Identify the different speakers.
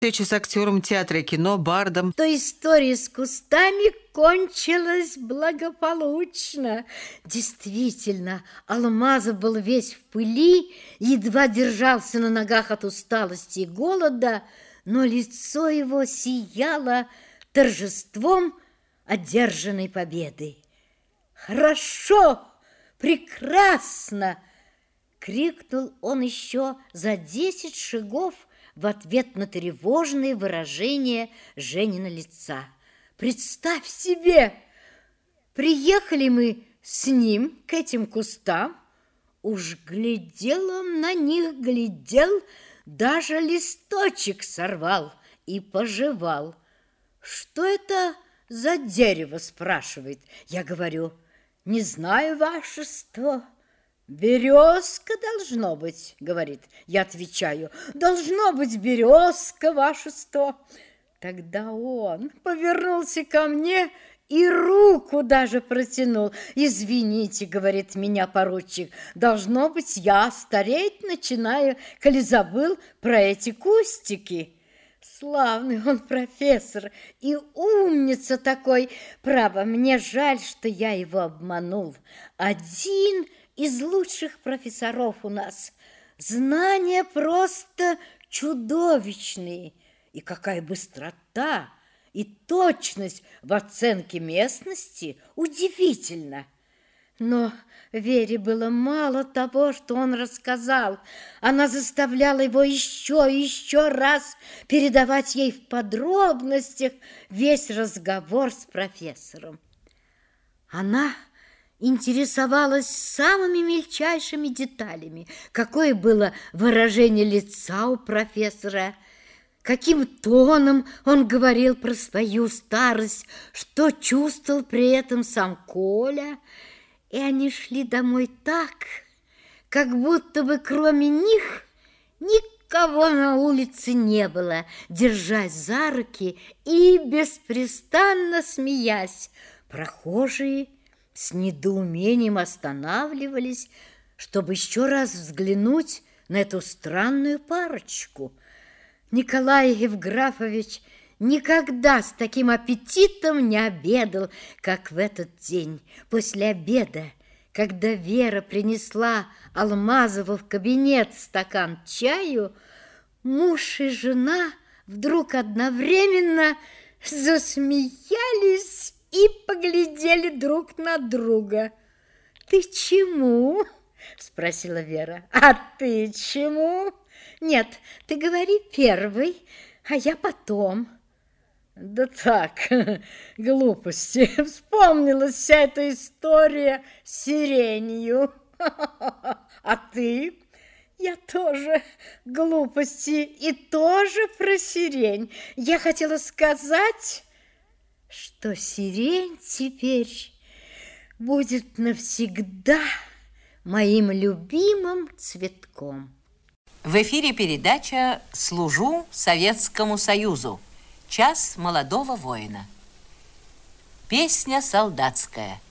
Speaker 1: Встреча с актером театра и кино, бардом.
Speaker 2: То история с кустами кончилась благополучно. Действительно, Алмазов был весь в пыли, едва держался на ногах от усталости и голода, но лицо его сияло торжеством одержанной победы. «Хорошо! Прекрасно!» — крикнул он еще за 10 шагов в ответ на тревожные выражения Женина лица. «Представь себе! Приехали мы с ним к этим кустам, уж глядел он на них, глядел, даже листочек сорвал и пожевал. Что это за дерево?» спрашивает. Я говорю: «Не знаю, вашество». «Березка должно быть», — говорит. Я отвечаю: «Должно быть березка, вашество». Тогда он повернулся ко мне и руку даже протянул. «Извините, — говорит, — меня поручик, должно быть, я стареть начинаю, коли забыл про эти кустики». Славный он профессор и умница такой. Право, мне жаль, что я его обманул. Один из лучших профессоров у нас. Знания просто чудовищные. И какая быстрота и точность в оценке местности удивительно. Но Вере было мало того, что он рассказал. Она заставляла его еще и еще раз передавать ей в подробностях весь разговор с профессором. Она интересовалась самыми мельчайшими деталями, какое было выражение лица у профессора, каким тоном он говорил про свою старость, что чувствовал при этом сам Коля. И они шли домой так, как будто бы кроме них никого на улице не было, держась за руки и беспрестанно смеясь. Прохожие с недоумением останавливались, чтобы еще раз взглянуть на эту странную парочку. Николай Евграфович никогда с таким аппетитом не обедал, как в этот день. После обеда, когда Вера принесла Алмазову в кабинет стакан чаю, муж и жена вдруг одновременно засмеялись и поглядели друг на друга. «Ты чему?» — спросила Вера. «А ты чему?» «Нет, ты говори первый, а я потом». «Да так, глупости. Вспомнилась вся эта история с сиренью. А ты?» «Я тоже глупости и тоже про сирень. Я хотела сказать, что сирень теперь будет навсегда моим любимым цветком».
Speaker 3: В эфире передача «Служу Советскому Союзу. Час молодого воина». Песня солдатская.